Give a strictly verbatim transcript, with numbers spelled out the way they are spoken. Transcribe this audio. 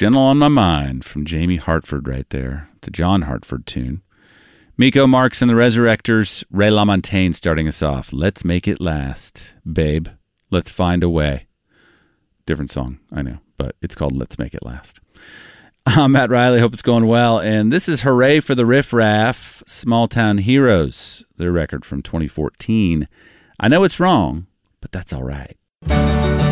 Gentle on My Mind from Jamie Hartford right there. It's a John Hartford tune. Miko Marks and the Resurrectors, Ray LaMontagne starting us off. Let's Make It Last. Babe, let's find a way. Different song, I know, but it's called Let's Make It Last. I'm Matt Riley. Hope it's going well. And this is Hooray for the Riff Raff, Small Town Heroes, their record from twenty fourteen. I know it's wrong, but that's all right.